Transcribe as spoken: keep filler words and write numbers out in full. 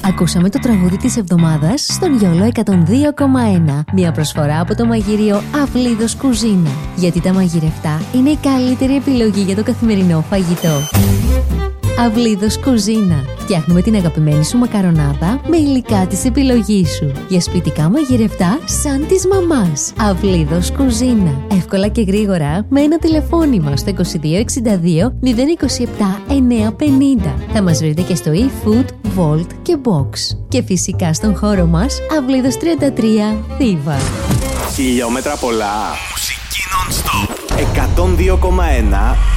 Ακούσαμε το τραγούδι της εβδομάδας στον Γιόλο εκατόν δύο κόμμα ένα. Μια προσφορά από το μαγειρίο Αυλίδος Κουζίνα. Γιατί τα μαγειρευτά είναι η καλύτερη επιλογή για το καθημερινό φαγητό. Αυλίδος Κουζίνα. Φτιάχνουμε την αγαπημένη σου μακαρονάδα με υλικά της επιλογής σου. Για σπιτικά μαγειρευτά σαν της μαμάς. Αυλίδος Κουζίνα. Εύκολα και γρήγορα με ένα τηλεφώνημα στο είκοσι δύο εξήντα δύο μηδέν είκοσι επτά εννιακόσια πενήντα. Θα μας βρείτε και στο eFood, Volt και Box. Και φυσικά στον χώρο μας Αυλίδος τριάντα τρία Θήβα. Χιλιόμετρα πολλά. Μουσική non-stop. εκατόν δύο κόμμα ένα